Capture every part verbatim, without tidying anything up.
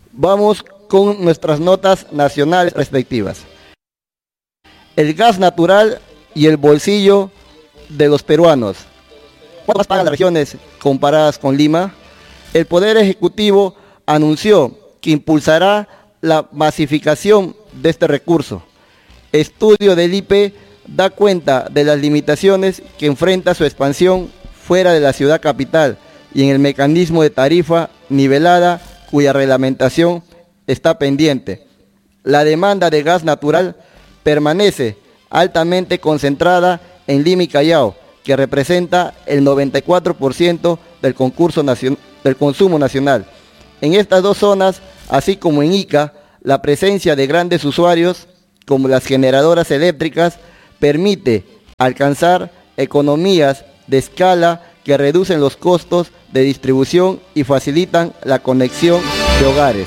Vamos con nuestras notas nacionales respectivas. El gas natural y el bolsillo de los peruanos. ¿Cuánto pagan las regiones comparadas con Lima? El Poder Ejecutivo anunció que impulsará la masificación de este recurso. Estudio del I P E da cuenta de las limitaciones que enfrenta su expansión fuera de la ciudad capital y en el mecanismo de tarifa nivelada cuya reglamentación está pendiente. La demanda de gas natural permanece altamente concentrada en Lima y Callao, que representa el noventa y cuatro por ciento del, concurso nacion- del consumo nacional. En estas dos zonas, así como en Ica, la presencia de grandes usuarios, como las generadoras eléctricas, permite alcanzar economías de escala que reducen los costos de distribución y facilitan la conexión de hogares.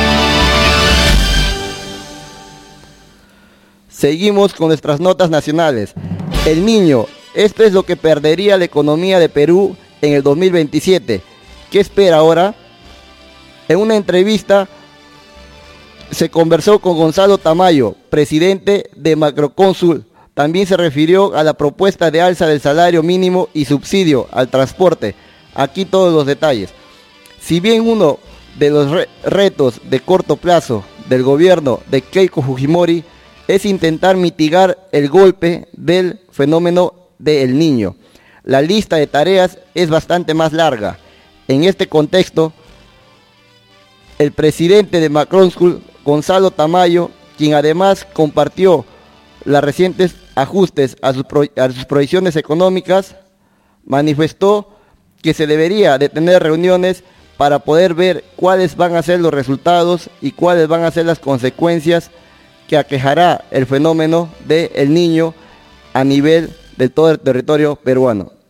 Seguimos con nuestras notas nacionales. El Niño, esto es lo que perdería la economía de Perú en el dos mil veintisiete. ¿Qué espera ahora? En una entrevista se conversó con Gonzalo Tamayo, presidente de Macrocónsul. También se refirió a la propuesta de alza del salario mínimo y subsidio al transporte. Aquí todos los detalles. Si bien uno de los re- retos de corto plazo del gobierno de Keiko Fujimori es intentar mitigar el golpe del fenómeno del Niño, la lista de tareas es bastante más larga. En este contexto, el presidente de Macrocónsul, Gonzalo Tamayo, quien además compartió los recientes ajustes a sus, pro, a sus proyecciones económicas, manifestó que se debería de tener reuniones para poder ver cuáles van a ser los resultados y cuáles van a ser las consecuencias que aquejará el fenómeno del Niño a nivel de todo el territorio peruano.